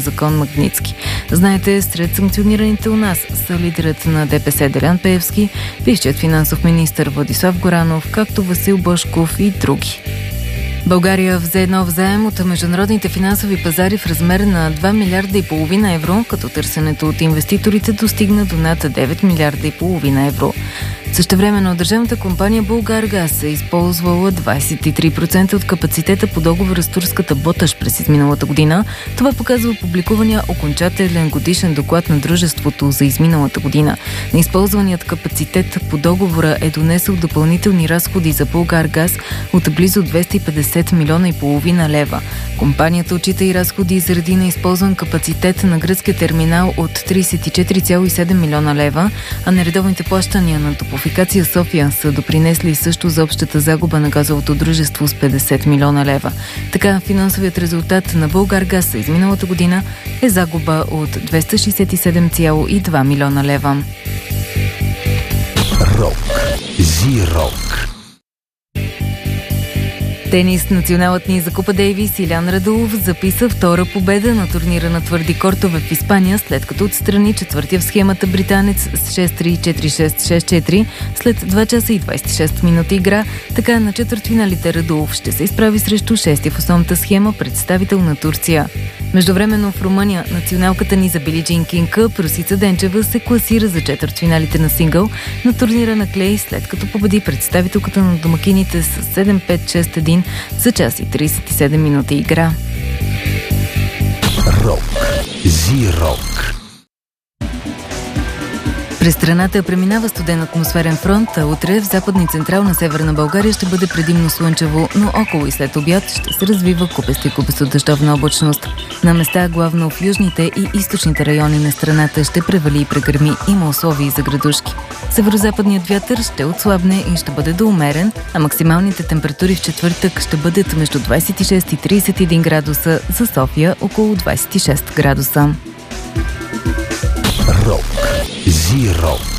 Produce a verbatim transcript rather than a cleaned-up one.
закон Магнитски. Знаете, сред санкционираните у нас са лидерът на ДПС Делян Пеевски, бившият финансов министър Владислав Горанов, както Васил Божков и други. България взе нов заем от международните финансови пазари в размер на два милиарда и половина евро, като търсенето от инвеститорите достигна до над девет милиарда и половина евро. Същевременно държавната компания Булгаргаз е използвала двадесет и три процента от капацитета по договора с турската Боташ през изминалата година. Това показва публикувания окончателен годишен доклад на дружеството за изминалата година. Неизползваният капацитет по договора е донесъл допълнителни разходи за Булгаргаз от близо двеста и петдесет милиона и половина лева. Компанията отчита и разходи заради неизползван капацитет на гръцкия терминал от тридесет и четири цяло и седем милиона лева, а нередовните плащания на Топлофикация София са допринесли също за общата загуба на газовото дружество с петдесет милиона лева. Така, финансовият резултат на Булгаргаз за изминалата година е загуба от двеста шестдесет и седем цяло и два милиона лева. Рок. Зи-рок. Тенис. Националът ни за Купа Дейвис Илян Радулов записа втора победа на турнира на твърди кортове в Испания, след като отстрани четвъртия в схемата британец с шест три, четири шест, шест четири след два часа и двадесет и шест минути игра. Така на четвъртфиналите Радулов ще се изправи срещу шести в основната схема, представител на Турция. Междувременно в Румъния националката ни за Били Джин Кинг, Русица Денчева, се класира за четвъртфиналите на сингъл на турнира на клей, след като победи представителката на домакините с седем пет шест един за час и тридесет и седем минути игра. Рок. Зи-рок. През страната преминава студен атмосферен фронт, а утре в Западна и Централна Северна България ще бъде предимно слънчево, но около и след обяд ще се развива купеста и купеста дъждовна облачност. На места, главно в южните и източните райони на страната, ще превали и прегърми, има условия за градушки. Северозападният вятър ще отслабне и ще бъде доумерен, а максималните температури в четвъртък ще бъдат между двадесет и шест и тридесет и един градуса, за София около двадесет и шест градуса. Рок. Зи-рок.